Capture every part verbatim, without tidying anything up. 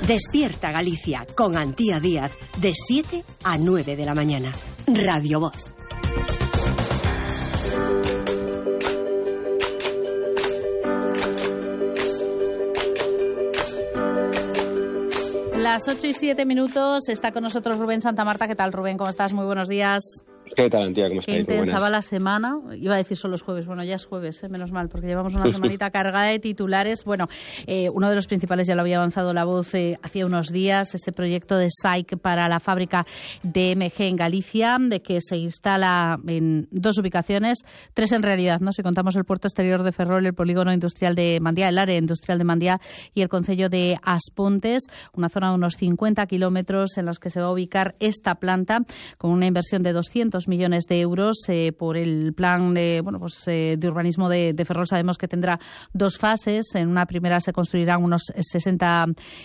Despierta Galicia con Antía Díaz de siete a nueve de la mañana. Radio Voz. Las ocho y siete minutos, está con nosotros Rubén Santamarta. ¿Qué tal, Rubén? ¿Cómo estás? Muy buenos días. ¿Qué tal, Antía? ¿Cómo estáis? Qué intensa va la semana. Iba a decir solo los jueves. Bueno, ya es jueves, ¿eh? Menos mal, porque llevamos una semanita cargada de titulares. Bueno, eh, uno de los principales ya lo había avanzado La Voz eh, hacía unos días, ese proyecto de S A I C para la fábrica de M G en Galicia, de que se instala en dos ubicaciones, tres en realidad, ¿no? Si contamos el puerto exterior de Ferrol, el polígono industrial de Mandía, el área industrial de Mandía y el concello de Aspontes, una zona de unos cincuenta kilómetros en los que se va a ubicar esta planta con una inversión de doscientos millones de euros eh, por el plan de, bueno, pues, eh, de urbanismo de, de Ferrol. Sabemos que tendrá dos fases. En una primera se construirán unos sesenta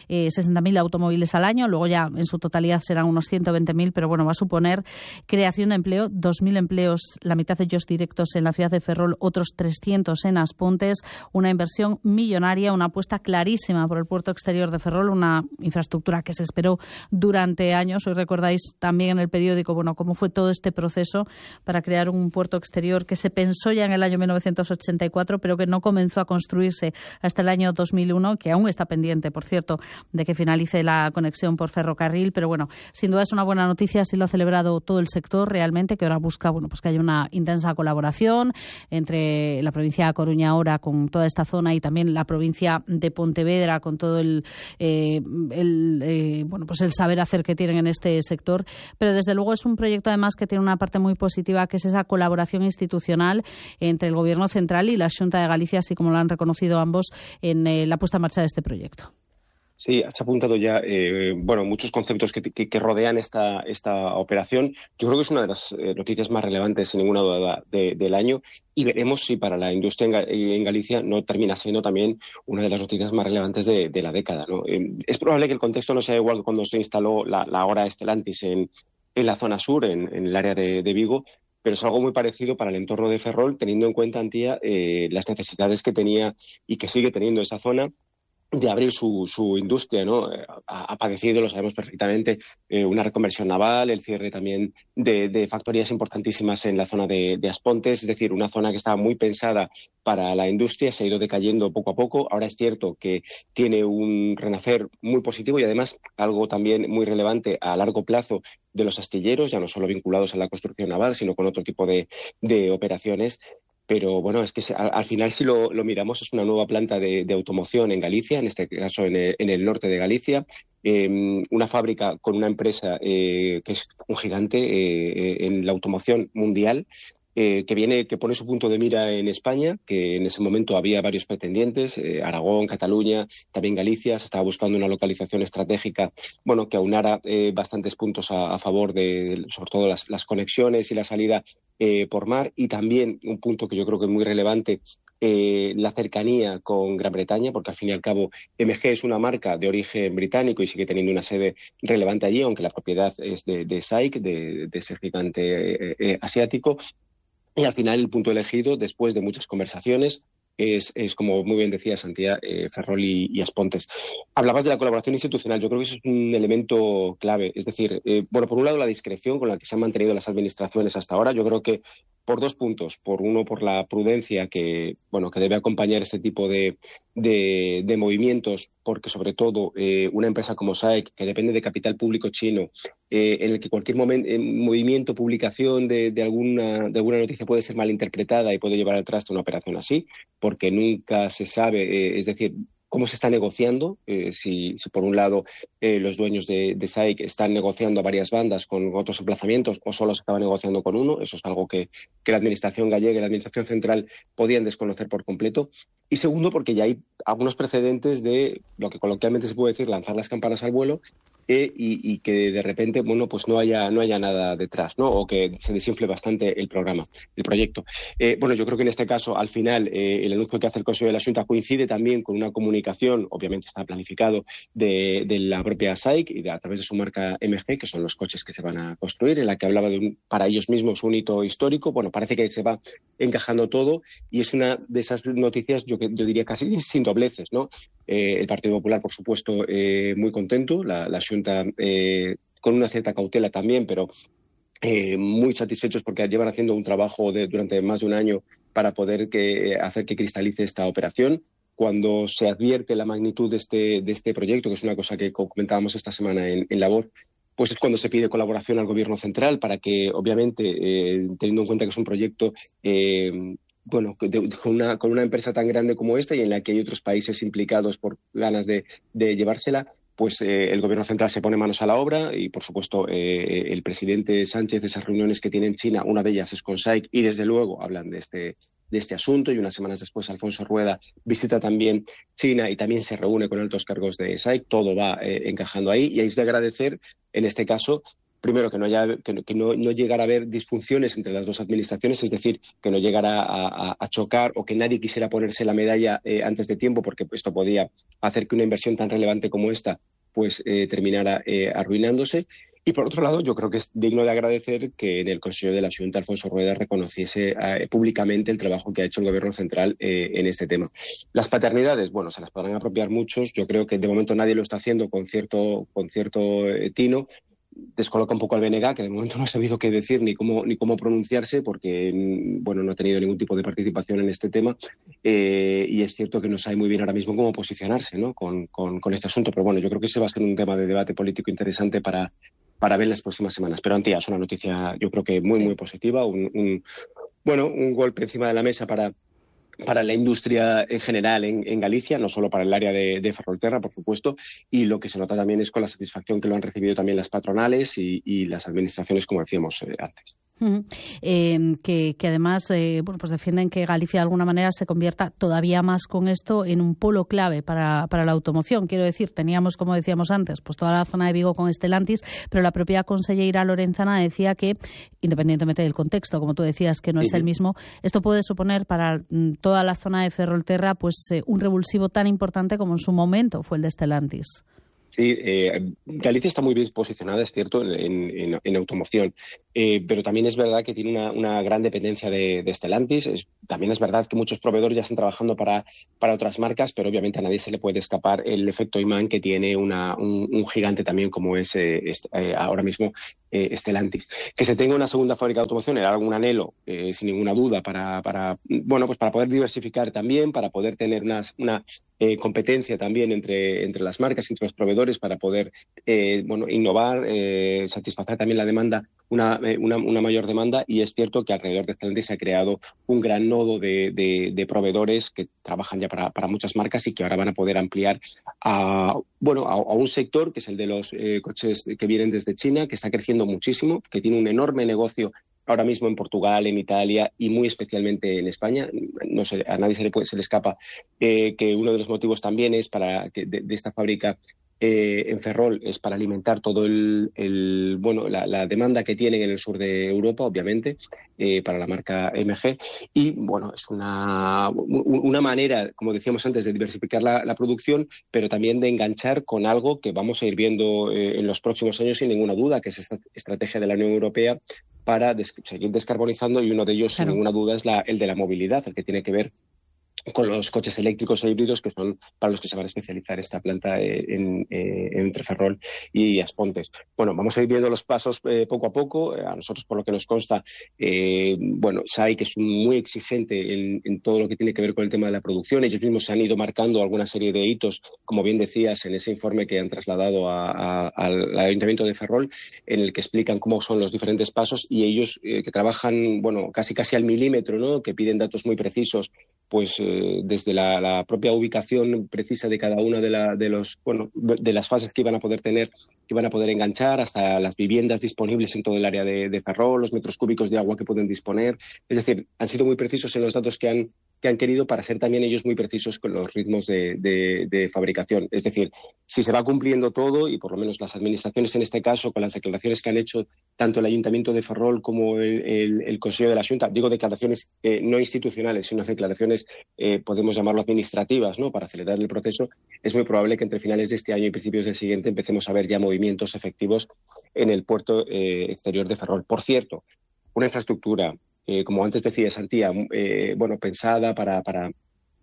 mil automóviles al año, luego ya en su totalidad serán unos ciento veinte mil, pero bueno, va a suponer creación de empleo, dos mil empleos, la mitad de ellos directos en la ciudad de Ferrol, otros trescientos en Aspontes, una inversión millonaria, una apuesta clarísima por el puerto exterior de Ferrol, una infraestructura que se esperó durante años. Hoy recordáis también en el periódico, bueno, cómo fue todo este proceso para crear un puerto exterior que se pensó ya en el año mil novecientos ochenta y cuatro, pero que no comenzó a construirse hasta el año dos mil uno, que aún está pendiente, por cierto, de que finalice la conexión por ferrocarril. Pero bueno, sin duda es una buena noticia, así lo ha celebrado todo el sector realmente, que ahora busca, bueno, pues que haya una intensa colaboración entre la provincia de Coruña ahora con toda esta zona y también la provincia de Pontevedra con todo el, eh, el eh, bueno, pues el saber hacer que tienen en este sector. Pero desde luego es un proyecto además que tiene una parte muy positiva, que es esa colaboración institucional entre el Gobierno central y la Xunta de Galicia, así como lo han reconocido ambos en eh, la puesta en marcha de este proyecto. Sí, has apuntado ya eh, bueno, muchos conceptos que, que, que rodean esta, esta operación. Yo creo que es una de las eh, noticias más relevantes, sin ninguna duda, de, del año, y veremos si para la industria en, en Galicia no termina siendo también una de las noticias más relevantes de, de la década, ¿no? Eh, es probable que el contexto no sea igual que cuando se instaló la, la ahora Stellantis en, en la zona sur, en, en el área de, de Vigo, pero es algo muy parecido para el entorno de Ferrol, teniendo en cuenta, Antía, eh, las necesidades que tenía y que sigue teniendo esa zona de abrir su, su industria, ¿no? Ha, ha padecido, lo sabemos perfectamente, eh, una reconversión naval, el cierre también de, de factorías importantísimas en la zona de, de Aspontes, es decir, una zona que estaba muy pensada para la industria, se ha ido decayendo poco a poco. Ahora es cierto que tiene un renacer muy positivo y además algo también muy relevante a largo plazo de los astilleros, ya no solo vinculados a la construcción naval, sino con otro tipo de, de operaciones. Pero bueno, es que se, al, al final si lo, lo miramos es una nueva planta de, de automoción en Galicia, en este caso en el, en el norte de Galicia, eh, una fábrica con una empresa eh, que es un gigante eh, en la automoción mundial, eh, que viene, que pone su punto de mira en España, que en ese momento había varios pretendientes, eh, Aragón, Cataluña, también Galicia. Se estaba buscando una localización estratégica, bueno, que aunara eh, bastantes puntos a, a favor de, sobre todo las, las conexiones y la salida eh, por mar, y también un punto que yo creo que es muy relevante, eh, la cercanía con Gran Bretaña, porque al fin y al cabo M G es una marca de origen británico y sigue teniendo una sede relevante allí, aunque la propiedad es de, de S A I C, de, de ese gigante eh, eh, asiático. Y al final el punto elegido, después de muchas conversaciones, es, es como muy bien decía Santiago, eh, Ferrol y, y Aspontes. Hablabas de la colaboración institucional. Yo creo que eso es un elemento clave. Es decir, eh, bueno, por un lado la discreción con la que se han mantenido las administraciones hasta ahora. Yo creo que por dos puntos. Por uno, por la prudencia que, bueno, que debe acompañar este tipo de, de, de movimientos, porque sobre todo eh, una empresa como S A I C, que depende de capital público chino, eh, en el que cualquier momento, eh, movimiento, publicación de, de, alguna, de alguna noticia puede ser malinterpretada y puede llevar al traste una operación así, porque nunca se sabe, eh, es decir, cómo se está negociando, eh, si, si por un lado eh, los dueños de, de S A I C están negociando a varias bandas con otros emplazamientos o solo se acaba negociando con uno. Eso es algo que, que la Administración gallega y la Administración central podían desconocer por completo. Y segundo, porque ya hay algunos precedentes de lo que coloquialmente se puede decir lanzar las campanas al vuelo, eh, y, y que de repente, bueno, pues no haya, no haya nada detrás, ¿no? O que se desinfle bastante el programa, el proyecto. Eh, bueno, yo creo que en este caso, al final, eh, el anuncio que hace el Consejo de la Xunta coincide también con una comunicación, obviamente está planificado, de, de la propia S A I C y de, a través de su marca M G, que son los coches que se van a construir, en la que hablaba de un, para ellos mismos, un hito histórico. Bueno, parece que se va encajando todo y es una de esas noticias, yo, yo diría casi sin dobleces, ¿no? Eh, el Partido Popular, por supuesto, eh, muy contento, la, la Xunta eh, con una cierta cautela también, pero eh, muy satisfechos porque llevan haciendo un trabajo de, durante más de un año para poder que, hacer que cristalice esta operación. Cuando se advierte la magnitud de este, de este proyecto, que es una cosa que comentábamos esta semana en, en La Voz, pues es cuando se pide colaboración al Gobierno central para que, obviamente, eh, teniendo en cuenta que es un proyecto eh, bueno, de, con, una, con una empresa tan grande como esta y en la que hay otros países implicados por ganas de, de llevársela, pues eh, el Gobierno central se pone manos a la obra y, por supuesto, eh, el presidente Sánchez, esas reuniones que tiene en China, una de ellas es con S A I C y, desde luego, hablan de este, de este asunto, y unas semanas después Alfonso Rueda visita también China y también se reúne con altos cargos de S A I C. Todo va eh, encajando ahí y es de agradecer, en este caso, primero, que no haya, que, que no, no llegara a haber disfunciones entre las dos administraciones, es decir, que no llegara a, a, a chocar o que nadie quisiera ponerse la medalla eh, antes de tiempo, porque esto podía hacer que una inversión tan relevante como esta pues eh, terminara eh, arruinándose. Y, por otro lado, yo creo que es digno de agradecer que en el Consejo de la Xunta Alfonso Rueda reconociese eh, públicamente el trabajo que ha hecho el Gobierno central eh, en este tema. Las paternidades, bueno, se las podrán apropiar muchos. Yo creo que de momento nadie lo está haciendo con cierto, con cierto eh, tino. Descoloca un poco al B N G, que de momento no ha sabido qué decir ni cómo, ni cómo pronunciarse, porque bueno, no ha tenido ningún tipo de participación en este tema. Eh, y es cierto que no sabe muy bien ahora mismo cómo posicionarse, ¿no?, con, con, con este asunto. Pero bueno, yo creo que ese va a ser un tema de debate político interesante para, para ver las próximas semanas. Pero, Antía, es una noticia, yo creo que muy, sí. muy positiva. Un, un, bueno, un golpe encima de la mesa para para la industria en general en, en Galicia, no solo para el área de, de Ferrolterra, por supuesto, y lo que se nota también es con la satisfacción que lo han recibido también las patronales y, y las administraciones, como decíamos eh, antes. Uh-huh. Eh, que, que además eh, bueno, pues defienden que Galicia de alguna manera se convierta todavía más con esto en un polo clave para, para la automoción. Quiero decir, teníamos, como decíamos antes, pues toda la zona de Vigo con Stellantis, pero la propia conselleira Lorenzana decía que, independientemente del contexto, como tú decías, que no es uh-huh. el mismo, esto puede suponer para mm, toda la zona de Ferrolterra pues eh, un revulsivo tan importante como en su momento fue el de Stellantis. Sí, eh, Galicia está muy bien posicionada, es cierto, en, en, en automoción, eh, pero también es verdad que tiene una, una gran dependencia de, de Stellantis. Es, también es verdad que muchos proveedores ya están trabajando para, para otras marcas, pero obviamente a nadie se le puede escapar el efecto imán que tiene una, un, un gigante también como es eh, est, eh, ahora mismo eh, Stellantis. Que se tenga una segunda fábrica de automoción era algún anhelo, eh, sin ninguna duda, para, para, bueno, pues para poder diversificar también, para poder tener unas, una Eh, competencia también entre, entre las marcas, entre los proveedores, para poder eh, bueno, innovar, eh, satisfacer también la demanda, una, eh, una, una mayor demanda. Y es cierto que alrededor de Stellantis se ha creado un gran nodo de, de, de proveedores que trabajan ya para, para muchas marcas y que ahora van a poder ampliar a, bueno, a, a un sector que es el de los eh, coches que vienen desde China, que está creciendo muchísimo, que tiene un enorme negocio ahora mismo en Portugal, en Italia y muy especialmente en España. No sé, a nadie se le, puede, se le escapa eh, que uno de los motivos también es para que de, de esta fábrica eh, en Ferrol es para alimentar todo el, el bueno la, la demanda que tienen en el sur de Europa, obviamente, eh, para la marca M G. Y bueno, es una, una manera, como decíamos antes, de diversificar la, la producción, pero también de enganchar con algo que vamos a ir viendo eh, en los próximos años sin ninguna duda, que es esta estrategia de la Unión Europea para des- seguir descarbonizando, y uno de ellos, claro, sin ninguna duda, es la, el de la movilidad, el que tiene que ver con los coches eléctricos e híbridos, que son para los que se van a especializar esta planta en, eh, entre Ferrol y Aspontes. Bueno, vamos a ir viendo los pasos eh, poco a poco. A nosotros, por lo que nos consta, eh, bueno, S A I C es muy exigente en, en todo lo que tiene que ver con el tema de la producción. Ellos mismos se han ido marcando alguna serie de hitos, como bien decías, en ese informe que han trasladado a, a, al Ayuntamiento de Ferrol, en el que explican cómo son los diferentes pasos, y ellos eh, que trabajan, bueno, casi casi al milímetro, ¿no?, que piden datos muy precisos, pues eh, desde la, la propia ubicación precisa de cada una de, la, de los bueno de las fases que iban a poder tener, que iban a poder enganchar, hasta las viviendas disponibles en todo el área de, de Ferrol, los metros cúbicos de agua que pueden disponer. Es decir, han sido muy precisos en los datos que han que han querido, para ser también ellos muy precisos con los ritmos de, de, de fabricación. Es decir, si se va cumpliendo todo, y por lo menos las administraciones en este caso, con las declaraciones que han hecho tanto el Ayuntamiento de Ferrol como el, el, el Consejo de la Xunta, digo declaraciones eh, no institucionales, sino declaraciones, eh, podemos llamarlo administrativas, ¿no?, para acelerar el proceso, es muy probable que entre finales de este año y principios del siguiente empecemos a ver ya movimientos efectivos en el puerto eh, exterior de Ferrol. Por cierto, una infraestructura, Eh, como antes decía Santía, eh, bueno, pensada para, para,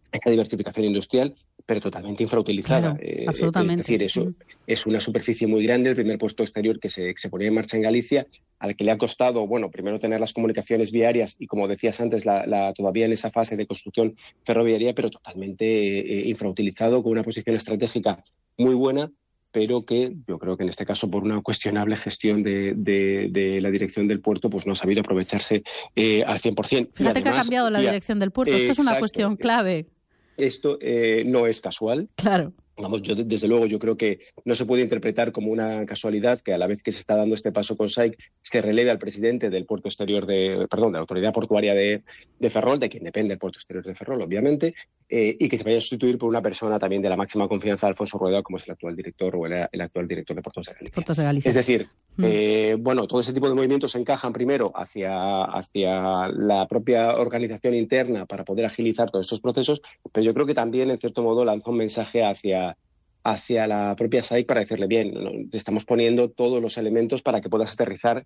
esta diversificación industrial, pero totalmente infrautilizada. Claro, eh, absolutamente. Es decir, eso mm. es una superficie muy grande, el primer puerto exterior que se, que se ponía en marcha en Galicia, al que le ha costado, bueno, primero tener las comunicaciones viarias y, como decías antes, la, la, todavía en esa fase de construcción ferroviaria, pero totalmente eh, infrautilizado, con una posición estratégica muy buena, pero que yo creo que en este caso, por una cuestionable gestión de, de, de la dirección del puerto, pues no ha sabido aprovecharse eh, al cien por ciento. Fíjate y además, que ha cambiado la dirección del puerto. Esto eh, es una exacto, cuestión clave. Esto eh, no es casual. Claro. Vamos, yo desde luego yo creo que no se puede interpretar como una casualidad que a la vez que se está dando este paso con S A I C se releve al presidente del puerto exterior de, perdón, de la autoridad portuaria de, de Ferrol, de quien depende el puerto exterior de Ferrol, obviamente, eh, y que se vaya a sustituir por una persona también de la máxima confianza de Alfonso Rueda, como es el actual director o el, el actual director de Puertos de Galicia. Puertos de Galicia. Es decir, mm. eh, bueno, todo ese tipo de movimientos se encajan primero hacia, hacia la propia organización interna para poder agilizar todos estos procesos, pero yo creo que también, en cierto modo, lanza un mensaje hacia hacia la propia S A I C para decirle, bien, ¿no? Estamos poniendo todos los elementos para que puedas aterrizar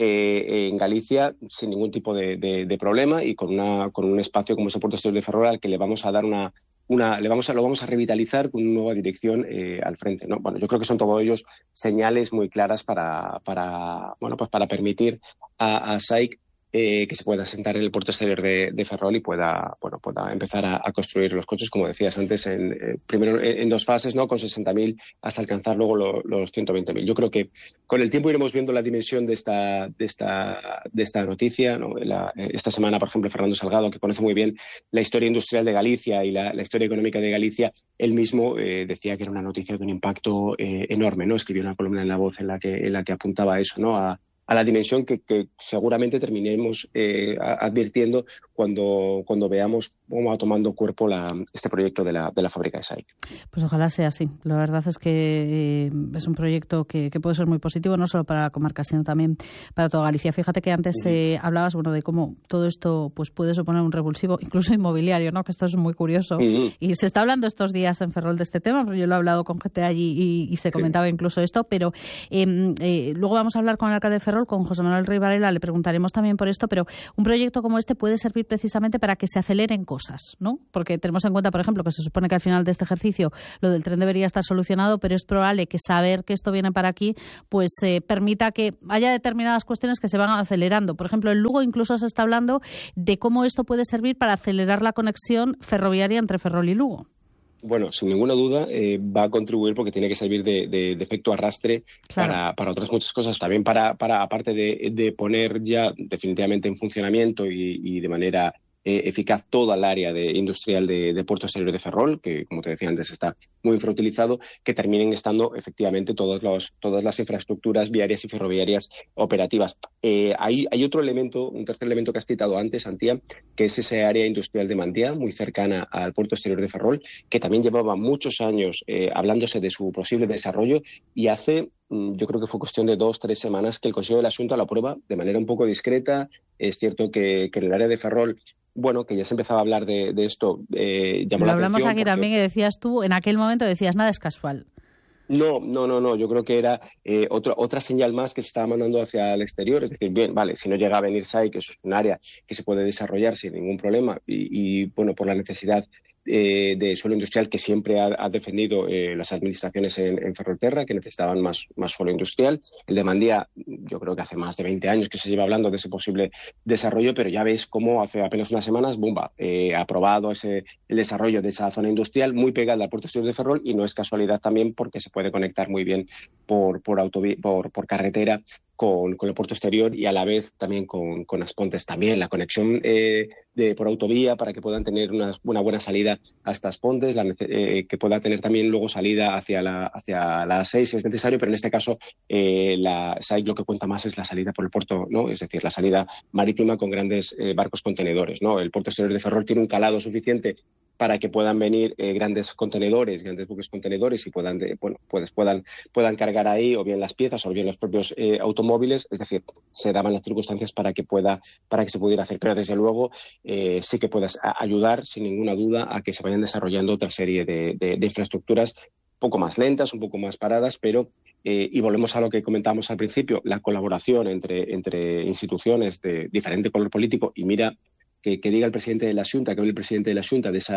eh, en Galicia sin ningún tipo de, de, de problema y con una con un espacio como ese puerto exterior de Ferrol al que le vamos a dar una una le vamos a lo vamos a revitalizar con una nueva dirección eh, al frente, ¿no? Bueno, yo creo que son todos ellos señales muy claras para para bueno pues para permitir a, a S A I C Eh, que se pueda sentar en el puerto exterior de, de Ferrol y pueda bueno pueda empezar a, a construir los coches, como decías antes, en, eh, primero en, en dos fases, ¿no? Con sesenta mil hasta alcanzar luego lo, los ciento veinte mil. Yo creo que con el tiempo iremos viendo la dimensión de esta de esta de esta noticia, ¿no? La, esta semana, por ejemplo, Fernando Salgado, que conoce muy bien la historia industrial de Galicia y la, la historia económica de Galicia, él mismo eh, decía que era una noticia de un impacto eh, enorme, ¿no? Escribió una columna en La Voz en la que en la que apuntaba eso, ¿no? A a la dimensión que, que seguramente terminemos eh, advirtiendo cuando, cuando veamos cómo va tomando cuerpo la, este proyecto de la, de la fábrica de S A I C. Pues ojalá sea así. La verdad es que eh, es un proyecto que, que puede ser muy positivo, no solo para la comarca, sino también para toda Galicia. Fíjate que antes eh, hablabas bueno, de cómo todo esto pues puede suponer un revulsivo, incluso inmobiliario, ¿no? Que esto es muy curioso. Uh-huh. Y se está hablando estos días en Ferrol de este tema, pero yo lo he hablado con gente allí y, y se comentaba sí. incluso esto, pero eh, eh, luego vamos a hablar con el alcalde de Ferrol, con José Manuel Rey Varela, le preguntaremos también por esto, pero un proyecto como este puede servir precisamente para que se aceleren cosas, ¿no? Porque tenemos en cuenta, por ejemplo, que se supone que al final de este ejercicio lo del tren debería estar solucionado, pero es probable que saber que esto viene para aquí pues eh, permita que haya determinadas cuestiones que se van acelerando. Por ejemplo, en Lugo incluso se está hablando de cómo esto puede servir para acelerar la conexión ferroviaria entre Ferrol y Lugo. Bueno, sin ninguna duda eh, va a contribuir porque tiene que servir de, de, de efecto arrastre claro. para, para otras muchas cosas. También para, para aparte de, de poner ya definitivamente en funcionamiento y, y de manera eh, eficaz toda el área de, industrial de, de Puerto Exterior de Ferrol, que como te decía antes está muy infrautilizado, que terminen estando efectivamente todos los, todas las infraestructuras viarias y ferroviarias operativas. Eh, hay, hay otro elemento, un tercer elemento que has citado antes, Antía, que es esa área industrial de Mandía, muy cercana al Puerto Exterior de Ferrol, que también llevaba muchos años eh, hablándose de su posible desarrollo y hace yo creo que fue cuestión de dos, tres semanas que el Consejo del Asunto lo aprueba de manera un poco discreta. Es cierto que, que en el área de Ferrol, bueno, que ya se empezaba a hablar de, de esto, eh, llamó la atención. Lo hablamos aquí porque... también y decías tú, en aquel momento decías, nada es casual. No, no, no, no. Yo creo que era eh, otra otra señal más que se estaba mandando hacia el exterior. Es decir, bien, vale, si no llega a venir S A I, que eso es un área que se puede desarrollar sin ningún problema y, y bueno, por la necesidad eh, de suelo industrial que siempre ha, ha defendido eh, las administraciones en, en Ferrolterra, que necesitaban más, más suelo industrial. El de Mandía, yo creo que hace más de veinte años que se lleva hablando de ese posible desarrollo, pero ya ves cómo hace apenas unas semanas, ¡bumba!, eh, aprobado ese, el desarrollo de esa zona industrial muy pegada al puerto exterior de Ferrol, y no es casualidad también porque se puede conectar muy bien por, por, autovi- por, por carretera Con, con el puerto exterior y a la vez también con, con Aspontes. También la conexión eh, de, por autovía para que puedan tener una, una buena salida hasta Aspontes, la, eh, que pueda tener también luego salida hacia la, hacia la A seis si es necesario, pero en este caso eh, la S A I C lo que cuenta más es la salida por el puerto, ¿no? Es decir, la salida marítima con grandes eh, barcos contenedores, ¿no? El puerto exterior de Ferrol tiene un calado suficiente para que puedan venir eh, grandes contenedores, grandes buques contenedores y puedan, de, bueno, pues puedan, puedan cargar ahí o bien las piezas o bien los propios eh, automóviles. Es decir, se daban las circunstancias para que pueda, para que se pudiera hacer. Pero desde luego eh, sí que puedes ayudar sin ninguna duda a que se vayan desarrollando otra serie de, de, de infraestructuras un poco más lentas, un poco más paradas, pero eh, y volvemos a lo que comentábamos al principio, la colaboración entre, entre instituciones de diferente color político. Y mira, Que, que diga el presidente de la Xunta, que hable el presidente de la Xunta de esa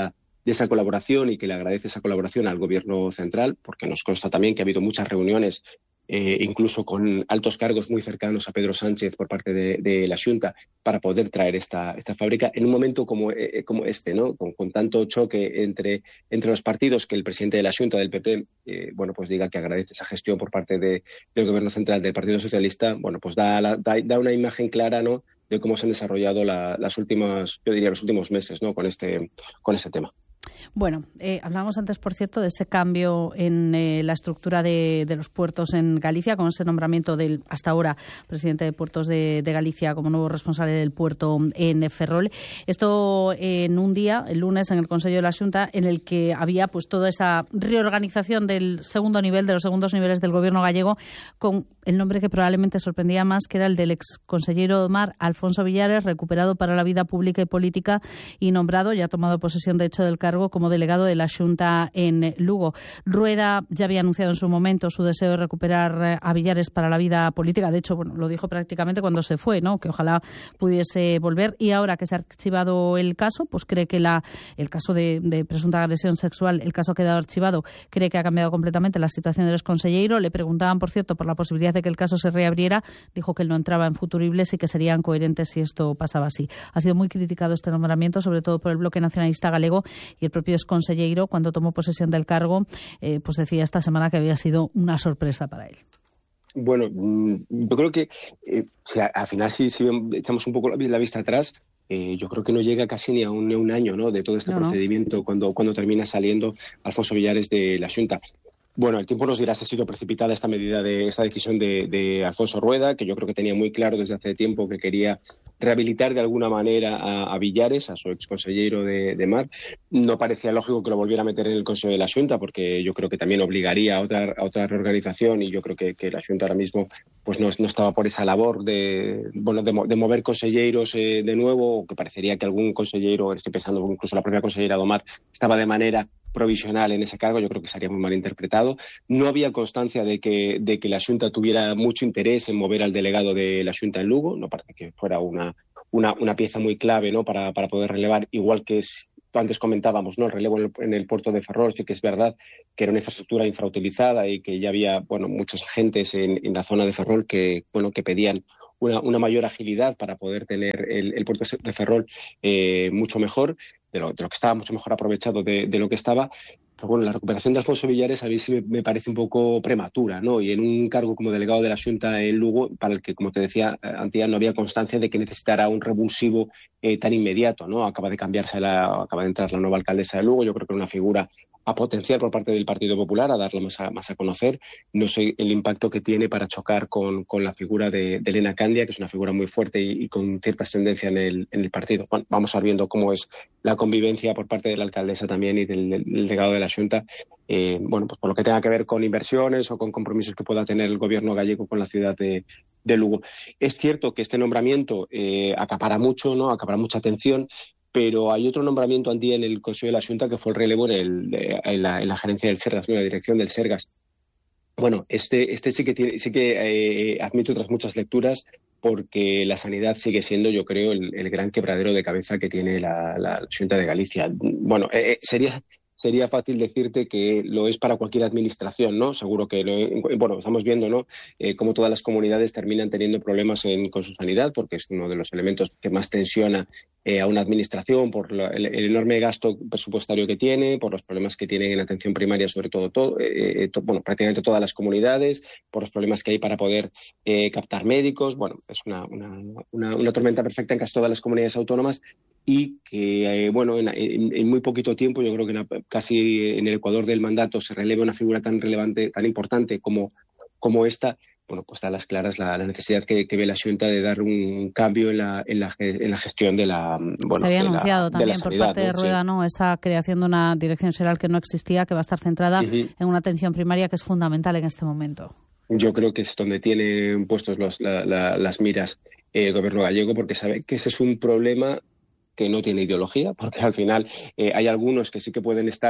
de esa colaboración y que le agradece esa colaboración al Gobierno central, porque nos consta también que ha habido muchas reuniones Eh, incluso con altos cargos muy cercanos a Pedro Sánchez por parte de, de la Xunta para poder traer esta, esta fábrica en un momento como, eh, como este, ¿no? Con, con tanto choque entre, entre los partidos, que el presidente de la Xunta del P P, eh, bueno, pues diga que agradece esa gestión por parte de, del Gobierno central del Partido Socialista, bueno, pues da, la, da, da una imagen clara, ¿no?, de cómo se han desarrollado la, las últimas, yo diría, los últimos meses, ¿no?, con este, con este tema. Bueno, eh, hablábamos antes, por cierto, de ese cambio en eh, la estructura de, de los puertos en Galicia, con ese nombramiento del, hasta ahora, presidente de Puertos de, de Galicia como nuevo responsable del puerto en Ferrol. Esto eh, en un día, el lunes, en el Consejo de la Xunta, en el que había pues toda esa reorganización del segundo nivel, de los segundos niveles del Gobierno gallego, con el nombre que probablemente sorprendía más, que era el del ex consejero do Mar, Alfonso Villares, recuperado para la vida pública y política y nombrado, ya ha tomado posesión de hecho del cargo, como delegado de la Xunta en Lugo. Rueda ya había anunciado en su momento su deseo de recuperar a Villares para la vida política. De hecho, bueno, lo dijo prácticamente cuando se fue, ¿no?, que ojalá pudiese volver. Y ahora que se ha archivado el caso, pues cree que la, el caso de, de presunta agresión sexual, el caso ha quedado archivado, cree que ha cambiado completamente la situación del exconsellero. Le preguntaban, por cierto, por la posibilidad de que el caso se reabriera. Dijo que él no entraba en futuribles y que serían coherentes si esto pasaba así. Ha sido muy criticado este nombramiento, sobre todo por el Bloque Nacionalista Galego, y el propio exconsellero, cuando tomó posesión del cargo, eh, pues decía esta semana que había sido una sorpresa para él. Bueno, yo creo que eh, si a, al final si, si echamos un poco la, la vista atrás, eh, yo creo que no llega casi ni a un, ni a un año, ¿no?, de todo este no, procedimiento no. cuando, cuando termina saliendo Alfonso Villares de la Xunta. Bueno, el tiempo nos dirá si ha sido precipitada esta medida de esta decisión de, de Alfonso Rueda, que yo creo que tenía muy claro desde hace tiempo que quería rehabilitar de alguna manera a, a Villares, a su exconsellero de, de Mar. No parecía lógico que lo volviera a meter en el Consejo de la Xunta, porque yo creo que también obligaría a otra, a otra reorganización, y yo creo que, que la Xunta ahora mismo pues no, no estaba por esa labor de, bueno, de, de mover conselleiros eh, de nuevo, o que parecería que algún consellero, estoy pensando incluso la propia consellera do Mar, estaba de manera provisional en ese cargo. Yo creo que sería muy mal interpretado. No había constancia de que, de que la Xunta tuviera mucho interés en mover al delegado de la Xunta en Lugo. No parece que fuera una, una, una pieza muy clave, ¿no?, para, para poder relevar, igual que es, antes comentábamos, ¿no?, el relevo en el, en el puerto de Ferrol. Sí que es verdad que era una infraestructura infrautilizada y que ya había, bueno, muchos agentes en, en la zona de Ferrol que, bueno, que pedían Una, una mayor agilidad para poder tener el, el puerto de Ferrol eh, mucho mejor, de lo, de lo que estaba, mucho mejor aprovechado de, de lo que estaba. Pero bueno, la recuperación de Alfonso Villares a mí sí me, me parece un poco prematura, ¿no? Y en un cargo como delegado de la Xunta en Lugo, para el que, como te decía, Antía, no había constancia de que necesitara un revulsivo eh, tan inmediato, ¿no? Acaba de cambiarse, la, acaba de entrar la nueva alcaldesa de Lugo. Yo creo que era una figura a potenciar por parte del Partido Popular, a darla más a, más a conocer. No sé el impacto que tiene para chocar con, con la figura de, de Elena Candia, que es una figura muy fuerte y, y con cierta ascendencia en el, en el partido. Bueno, vamos a ir viendo cómo es la convivencia por parte de la alcaldesa también y del, del delegado de la Xunta, eh, bueno, pues por lo que tenga que ver con inversiones o con compromisos que pueda tener el gobierno gallego con la ciudad de, de Lugo. Es cierto que este nombramiento eh, acapara mucho, ¿no?, acapara mucha atención, pero hay otro nombramiento antiguo en el Consejo de la Xunta, que fue el relevo en, el, en, la, en la gerencia del Sergas, ¿no?, en la dirección del Sergas. Bueno, este, este sí que, tiene, sí que eh, admite otras muchas lecturas, porque la sanidad sigue siendo, yo creo, el, el gran quebradero de cabeza que tiene la, la Xunta de Galicia. Bueno, eh, sería... Sería fácil decirte que lo es para cualquier administración, ¿no? Seguro que lo, bueno, estamos viendo, ¿no?, eh, cómo todas las comunidades terminan teniendo problemas en, con su sanidad, porque es uno de los elementos que más tensiona eh, a una administración por la, el, el enorme gasto presupuestario que tiene, por los problemas que tienen en atención primaria, sobre todo, todo eh, to, bueno, prácticamente todas las comunidades, por los problemas que hay para poder eh, captar médicos. Bueno, es una, una, una, una tormenta perfecta en casi todas las comunidades autónomas, y que, eh, bueno, en, en, en muy poquito tiempo, yo creo que en, casi en el ecuador del mandato se releve una figura tan relevante, tan importante como, como esta. Bueno, pues da a las claras la, la necesidad que, que ve la Xunta de dar un cambio en la, en la, en la gestión de la bueno, se había de anunciado la, también de la por sanidad, parte ¿no?, de Rueda, sí, ¿no?, esa creación de una dirección general que no existía, que va a estar centrada uh-huh. en una atención primaria que es fundamental en este momento. Yo creo que es donde tiene puestos los, la, la, las miras eh, el gobierno gallego, porque sabe que ese es un problema que no tiene ideología, porque al final eh, hay algunos que sí que pueden estar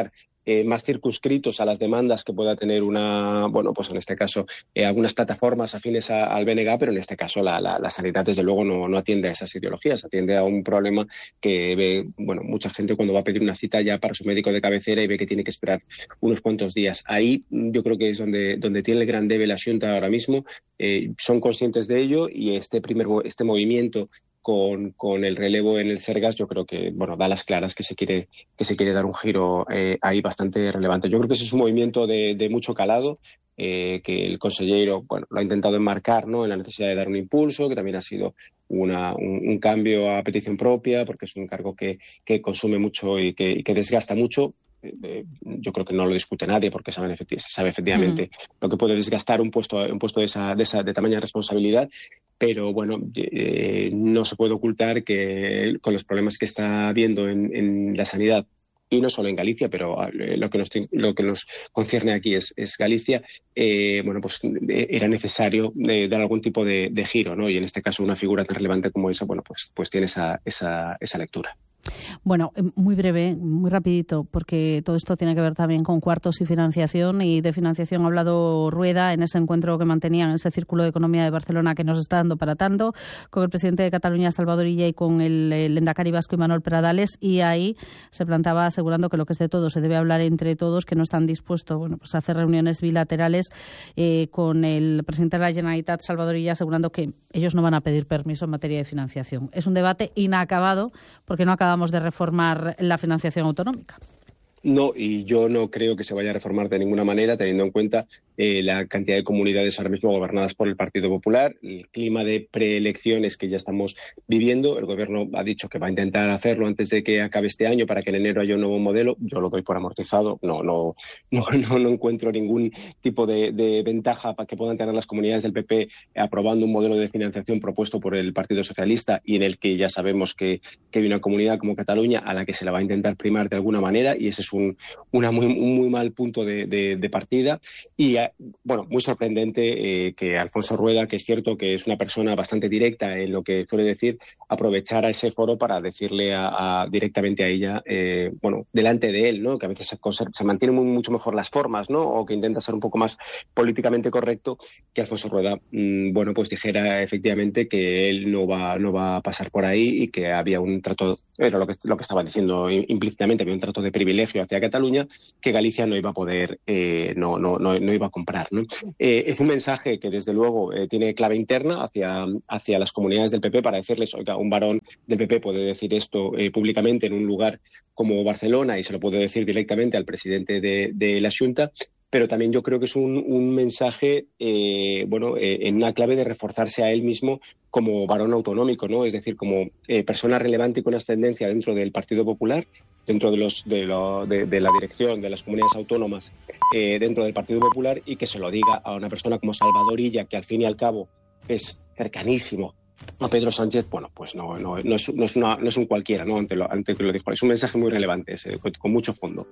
eh, más circunscritos a las demandas que pueda tener una, bueno, pues en este caso, eh, algunas plataformas afines a, al B N G, pero en este caso la, la, la sanidad, desde luego, no, no atiende a esas ideologías, atiende a un problema que ve, bueno, mucha gente cuando va a pedir una cita ya para su médico de cabecera y ve que tiene que esperar unos cuantos días. Ahí yo creo que es donde, donde tiene el gran debe la Xunta ahora mismo. Eh, son conscientes de ello y este primer este movimiento con, con el relevo en el Sergas, yo creo que, bueno, da las claras que se quiere que se quiere dar un giro eh, ahí bastante relevante. Yo creo que ese es un movimiento de, de mucho calado, eh, que el consejero, bueno, lo ha intentado enmarcar, ¿no?, en la necesidad de dar un impulso, que también ha sido una, un, un cambio a petición propia, porque es un cargo que, que consume mucho y que, y que desgasta mucho. Eh, yo creo que no lo discute nadie porque saben efecti- se sabe efectivamente uh-huh. lo que puede desgastar un puesto un puesto de esa de esa de tamaña responsabilidad, pero bueno, eh, no se puede ocultar que con los problemas que está habiendo en, en la sanidad, y no solo en Galicia, pero eh, lo que nos lo que nos concierne aquí es, es Galicia, eh, bueno, pues eh, era necesario eh, dar algún tipo de, de giro, ¿no? Y en este caso una figura tan relevante como esa, bueno, pues pues tiene esa esa esa lectura. Bueno, muy breve, muy rapidito, porque todo esto tiene que ver también con cuartos y financiación, y de financiación ha hablado Rueda en ese encuentro que mantenían en ese Círculo de Economía de Barcelona que nos está dando para tanto, con el presidente de Cataluña, Salvador Illa, y con el, el lehendakari vasco, Imanol Pradales, y ahí se plantaba asegurando que lo que es de todos se debe hablar entre todos, que no están dispuestos, bueno, pues a hacer reuniones bilaterales, eh, con el presidente de la Generalitat, Salvador Illa, asegurando que ellos no van a pedir permiso en materia de financiación. Es un debate inacabado porque no acaba de reformar la financiación autonómica. No, y yo no creo que se vaya a reformar de ninguna manera, teniendo en cuenta eh, la cantidad de comunidades ahora mismo gobernadas por el Partido Popular, el clima de preelecciones que ya estamos viviendo. El Gobierno ha dicho que va a intentar hacerlo antes de que acabe este año para que en enero haya un nuevo modelo. Yo lo doy por amortizado. No, no, no, no, no encuentro ningún tipo de, de ventaja para que puedan tener las comunidades del P P aprobando un modelo de financiación propuesto por el Partido Socialista y en el que ya sabemos que, que hay una comunidad como Cataluña a la que se la va a intentar primar de alguna manera, y ese es un, una muy, un muy mal punto de, de, de partida. Y bueno, muy sorprendente eh, que Alfonso Rueda, que es cierto que es una persona bastante directa en lo que suele decir, aprovechara ese foro para decirle a, a, directamente a ella, eh, bueno, delante de él, ¿no?, que a veces se, se mantienen muy, mucho mejor las formas, ¿no?, o que intenta ser un poco más políticamente correcto, que Alfonso Rueda, mmm, bueno, pues dijera efectivamente que él no va, no va a pasar por ahí y que había un trato, era lo que, lo que estaba diciendo implícitamente, había un trato de privilegio hacia Cataluña que Galicia no iba a poder, eh, no, no, no, no iba a comprar, ¿no? Eh, es un mensaje que desde luego eh, tiene clave interna hacia, hacia las comunidades del P P para decirles, oiga, un varón del P P puede decir esto eh, públicamente en un lugar como Barcelona y se lo puede decir directamente al presidente de, de la Xunta. Pero también yo creo que es un, un mensaje, eh, bueno, eh, en una clave de reforzarse a él mismo como varón autonómico, ¿no? Es decir, como eh, persona relevante y con ascendencia dentro del Partido Popular, dentro de los de, lo, de, de la dirección de las comunidades autónomas, eh, dentro del Partido Popular, y que se lo diga a una persona como Salvador Illa, que al fin y al cabo es cercanísimo a Pedro Sánchez. Bueno, pues no, no, no, es, no, es, una, no es un cualquiera, ¿no? Ante lo, ante que lo dijo. Es un mensaje muy relevante, es, con, con mucho fondo.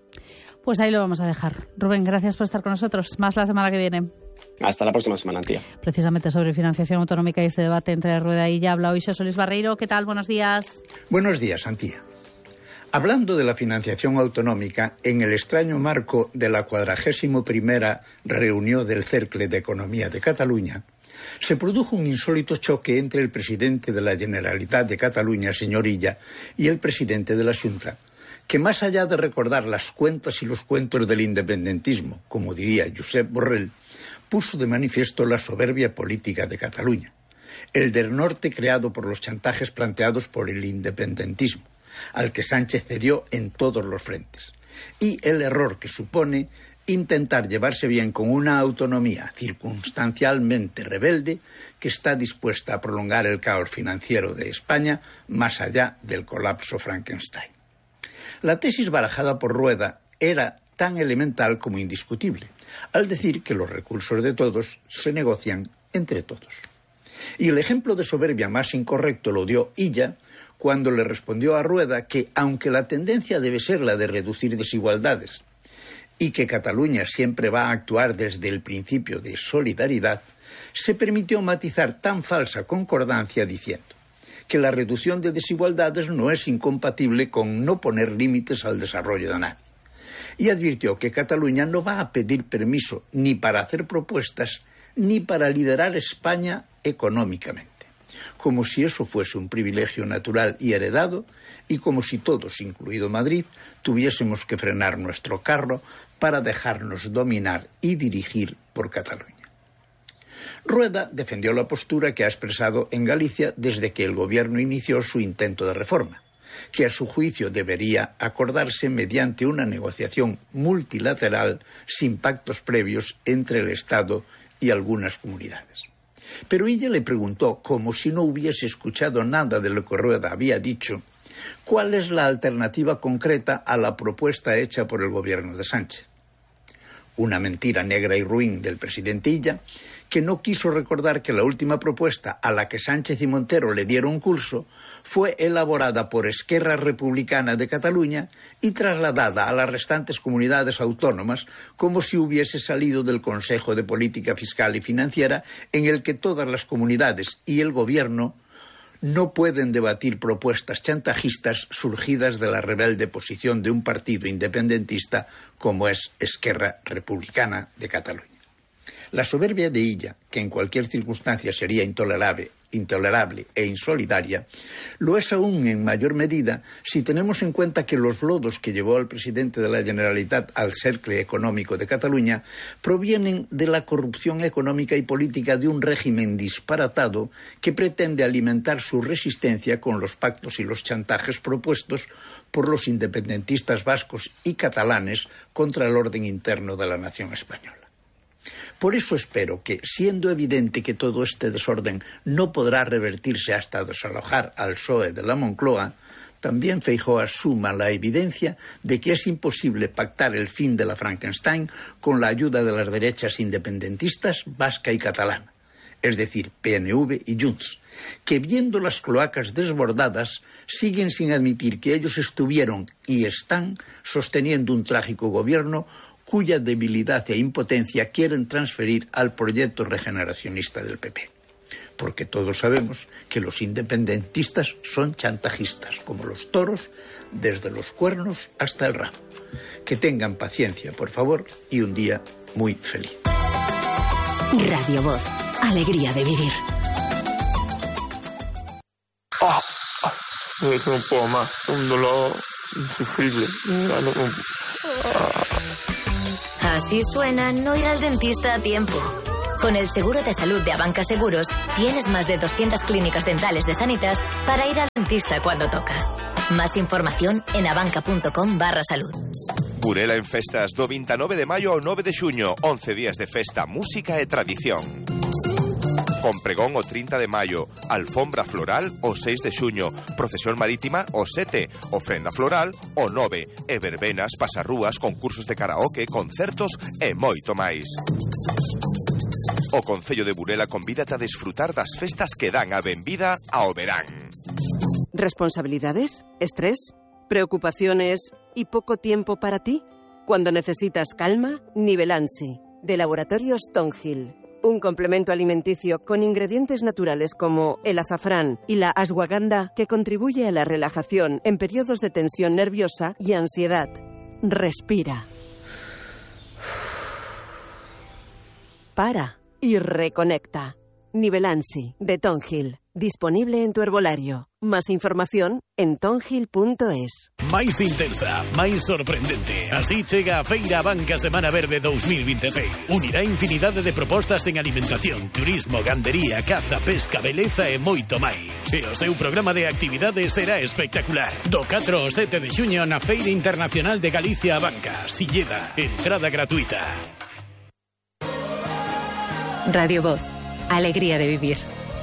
Pues ahí lo vamos a dejar. Rubén, gracias por estar con nosotros. Más la semana que viene. Hasta la próxima semana, Antía. Precisamente sobre financiación autonómica y este debate entre Rueda y ya habla hoy Xosé Luis Barreiro. ¿Qué tal? Buenos días. Buenos días, Antía. Hablando de la financiación autonómica, en el extraño marco de la cuadragésimo primera reunión del Cercle de Economía de Cataluña, se produjo un insólito choque entre el presidente de la Generalitat de Cataluña, señor Illa, y el presidente de la Xunta, que más allá de recordar las cuentas y los cuentos del independentismo, como diría Josep Borrell, puso de manifiesto la soberbia política de Cataluña, el del norte creado por los chantajes planteados por el independentismo, al que Sánchez cedió en todos los frentes, y el error que supone intentar llevarse bien con una autonomía circunstancialmente rebelde que está dispuesta a prolongar el caos financiero de España más allá del colapso Frankenstein. La tesis barajada por Rueda era tan elemental como indiscutible, al decir que los recursos de todos se negocian entre todos. Y el ejemplo de soberbia más incorrecto lo dio Illa cuando le respondió a Rueda que, aunque la tendencia debe ser la de reducir desigualdades y que Cataluña siempre va a actuar desde el principio de solidaridad, se permitió matizar tan falsa concordancia diciendo que la reducción de desigualdades no es incompatible con no poner límites al desarrollo de nadie. y advirtió que Cataluña no va a pedir permiso ni para hacer propuestas ni para liderar España económicamente, como si eso fuese un privilegio natural y heredado, y como si todos, incluido Madrid, tuviésemos que frenar nuestro carro para dejarnos dominar y dirigir por Cataluña. Rueda defendió la postura que ha expresado en Galicia desde que el gobierno inició su intento de reforma, que a su juicio debería acordarse mediante una negociación multilateral sin pactos previos entre el Estado y algunas comunidades. Pero ella le preguntó, como si no hubiese escuchado nada de lo que Rueda había dicho, ¿cuál es la alternativa concreta a la propuesta hecha por el gobierno de Sánchez? Una mentira negra y ruin del presidente Illa, que no quiso recordar que la última propuesta a la que Sánchez y Montero le dieron curso fue elaborada por Esquerra Republicana de Cataluña y trasladada a las restantes comunidades autónomas como si hubiese salido del Consejo de Política Fiscal y Financiera, en el que todas las comunidades y el gobierno no pueden debatir propuestas chantajistas surgidas de la rebelde posición de un partido independentista como es Esquerra Republicana de Cataluña. La soberbia de Illa, que en cualquier circunstancia sería intolerable, intolerable e insolidaria, lo es aún en mayor medida si tenemos en cuenta que los lodos que llevó al presidente de la Generalitat al cercle económico de Cataluña provienen de la corrupción económica y política de un régimen disparatado que pretende alimentar su resistencia con los pactos y los chantajes propuestos por los independentistas vascos y catalanes contra el orden interno de la nación española. Por eso espero que, siendo evidente que todo este desorden no podrá revertirse hasta desalojar al P S O E de la Moncloa, también Feijóo asuma la evidencia de que es imposible pactar el fin de la Frankenstein con la ayuda de las derechas independentistas vasca y catalana, es decir, P N V y Junts, que viendo las cloacas desbordadas siguen sin admitir que ellos estuvieron y están sosteniendo un trágico gobierno cuya debilidad e impotencia quieren transferir al proyecto regeneracionista del P P. Porque todos sabemos que los independentistas son chantajistas, como los toros, desde los cuernos hasta el rabo. Que tengan paciencia, por favor, y un día muy feliz. Radio Voz, alegría de vivir. Ah, no puedo más, un dolor insufrible. Así suena no ir al dentista a tiempo. Con el seguro de salud de Abanca Seguros, tienes más de doscientas clínicas dentales de Sanitas para ir al dentista cuando toca. Más información en abanca.com barra salud. Burela en festas do veintinueve de maio ao nove de xuño, once días de festa, música e tradición. Con pregón o trinta de maio, alfombra floral o seis de xuño, procesión marítima o sete, ofrenda floral o nove, e verbenas, pasarrúas, concursos de karaoke, concertos e moito máis. O Concello de Burela convídate a desfrutar das festas que dan a benvida ao verán. ¿Responsabilidades? ¿Estrés? ¿Preocupaciones y poco tiempo para ti? Cuando necesitas calma, Nivelansi, de Laboratorios Tonhill. Un complemento alimenticio con ingredientes naturales como el azafrán y la ashwagandha que contribuye a la relajación en periodos de tensión nerviosa y ansiedad. Respira. Para y reconecta. Nivelansi, de Tonhill. Disponible en tu herbolario. Más información en tonhill punto es. Máis intensa, máis sorprendente. Así chega a Feira Abanca Semana Verde dos mil veintiséis. Unirá infinidade de propostas en alimentación, turismo, gandería, caza, pesca, beleza e moito máis. E o seu programa de actividades será espectacular. Do catro ao sete de xuño na Feira Internacional de Galicia Abanca, Silleda. Entrada gratuita. Radio Voz, alegría de vivir.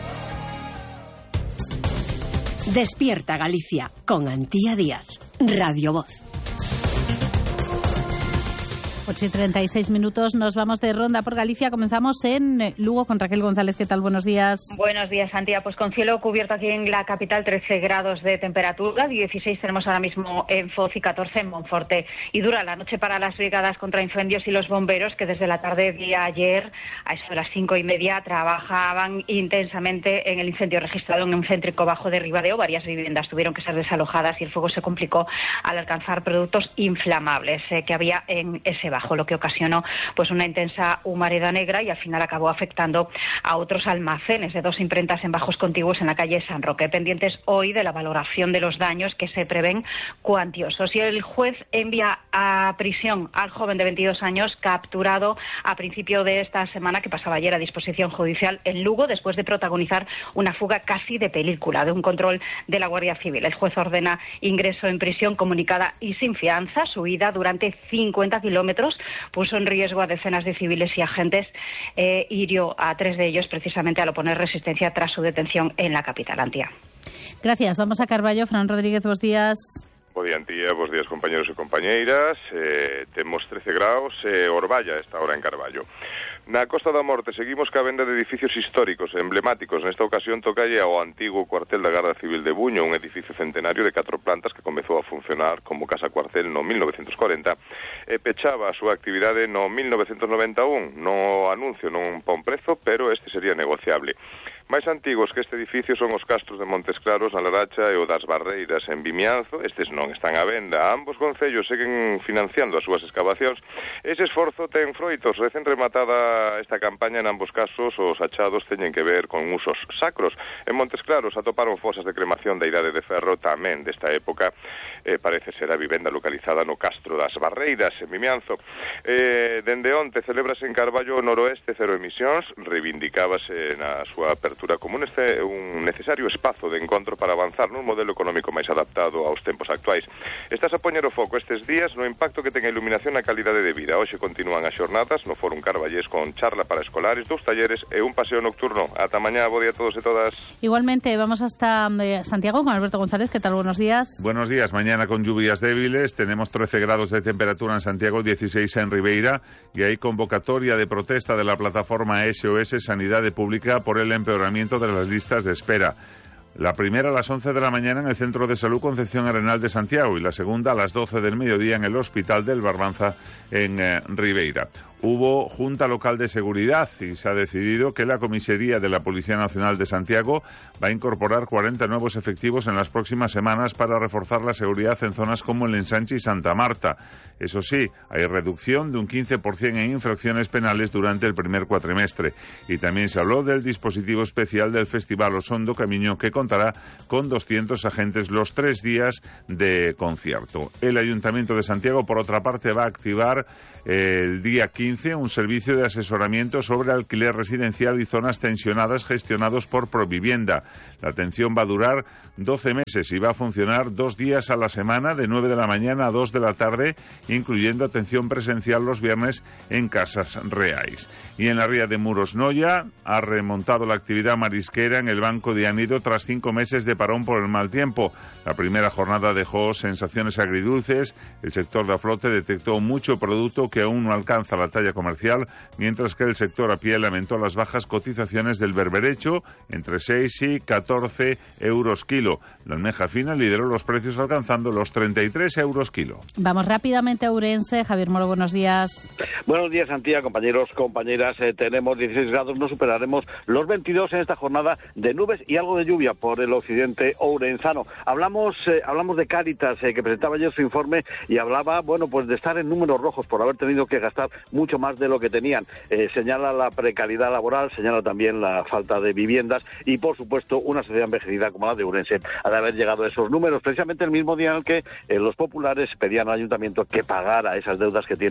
Despierta Galicia con Antía Díaz. Radio Voz. ocho y treinta y seis minutos, nos vamos de ronda por Galicia. Comenzamos en Lugo con Raquel González. ¿Qué tal? Buenos días. Buenos días, Santia. Pues con cielo cubierto aquí en la capital, trece grados de temperatura, dieciséis tenemos ahora mismo en Foz y catorce en Monforte. Y dura la noche para las brigadas contra incendios y los bomberos, que desde la tarde de ayer, a eso de las cinco y media, trabajaban intensamente en el incendio registrado en un céntrico bajo de Ribadeo. Varias viviendas tuvieron que ser desalojadas y el fuego se complicó al alcanzar productos inflamables eh, que había en ese bajo, lo que ocasionó pues una intensa humareda negra y al final acabó afectando a otros almacenes de dos imprentas en bajos contiguos en la calle San Roque, pendientes hoy de la valoración de los daños que se prevén cuantiosos. Y el juez envía a prisión al joven de veintidós años capturado a principio de esta semana, que pasaba ayer a disposición judicial en Lugo después de protagonizar una fuga casi de película de un control de la Guardia Civil. El juez ordena ingreso en prisión comunicada y sin fianza. Su huida durante cincuenta kilómetros puso en riesgo a decenas de civiles y agentes, eh, hirió a tres de ellos precisamente al oponer resistencia tras su detención en la capital, Antía. Gracias. Vamos a Carballo. Fran Rodríguez, buenos días. Bo día, Antía, bos días, compañeros e compañeiras. Eh, temos trece graus e eh, Orballa esta hora en Carballo. Na Costa da Morte seguimos ca venda de edificios históricos e emblemáticos. Nesta ocasión tocalle ao antigo cuartel da Garda Civil de Buño, un edificio centenario de catro plantas que comezou a funcionar como casa cuartel no mil novecentos cuarenta e pechaba a súa actividade no mil novecentos noventa e un. No anuncio non pon prezo, pero este sería negociable. Máis antigos que este edificio son os castros de Montes Claros na Laracha e o das Barreiras en Vimianzo. Estes non están á venda. Ambos concellos seguen financiando as súas excavacións. Ese esforzo ten froitos. Recén rematada esta campaña, en ambos casos os achados teñen que ver con usos sacros. En Montes Claros atoparon fosas de cremación da Idade de Ferro tamén desta época. Eh, parece ser a vivenda localizada no castro das Barreiras en Vimianzo. Eh, dende onte celebrase en Carballo Noroeste cero emisións. Reivindicábase na súa apertura como un, este, un necesario espazo de encontro para avanzar nun modelo económico máis adaptado aos tempos actuais. Estás a poñer o foco estes días no impacto que ten a iluminación na calidade de vida. Hoxe continúan as xornadas no Fórum Carballés con charla para escolares, dous talleres e un paseo nocturno. Ata mañá, bo día a todos e todas. Igualmente, vamos hasta eh, Santiago con Alberto González. ¿Qué tal? Buenos días. Buenos días. Mañana con lluvias débiles. Tenemos trece grados de temperatura en Santiago, dieciséis en Ribeira y hay convocatoria de protesta de la plataforma S O S Sanidade Pública por el empeoramiento de las listas de espera. La primera a las once de la mañana en el Centro de Salud Concepción Arenal de Santiago y la segunda a las doce del mediodía en el Hospital del Barbanza en eh, Ribeira. Hubo Junta Local de Seguridad y se ha decidido que la comisaría de la Policía Nacional de Santiago va a incorporar cuarenta nuevos efectivos en las próximas semanas para reforzar la seguridad en zonas como el Ensanche y Santa Marta. Eso sí, hay reducción de un quince por ciento en infracciones penales durante el primer cuatrimestre. Y también se habló del dispositivo especial del Festival Osondo Camiño, que contará con doscientos agentes los tres días de concierto. El Ayuntamiento de Santiago, por otra parte, va a activar eh, el día quince un servicio de asesoramiento sobre alquiler residencial y zonas tensionadas gestionados por Provivienda. La atención va a durar doce meses y va a funcionar dos días a la semana, de nueve de la mañana a dos de la tarde, incluyendo atención presencial los viernes en Casas Reais. Y en la ría de Muros Noia ha remontado la actividad marisquera en el Banco de Anido tras cinco meses de parón por el mal tiempo. La primera jornada dejó sensaciones agridulces. El sector de flote detectó mucho producto que aún no alcanza la talla comercial, mientras que el sector a pie lamentó las bajas cotizaciones del berberecho, entre seis y catorce euros kilo. La almeja fina lideró los precios alcanzando los treinta y tres euros kilo. Vamos rápidamente a Ourense. Javier Moro, buenos días. Buenos días, Antía, compañeros, compañeras. Eh, tenemos dieciséis grados, no superaremos los veintidós en esta jornada de nubes y algo de lluvia por el occidente ourensano. Hablamos, eh, hablamos de Cáritas, eh, que presentaba ayer su informe y hablaba, bueno, pues de estar en números rojos por haber tenido que gastar mucho más de lo que tenían. Eh, señala la precariedad laboral, señala también la falta de viviendas y, por supuesto, una sociedad envejecida como la de Ourense ha de haber llegado a esos números, precisamente el mismo día en el que eh, los populares pedían al ayuntamiento que pagara esas deudas que tiene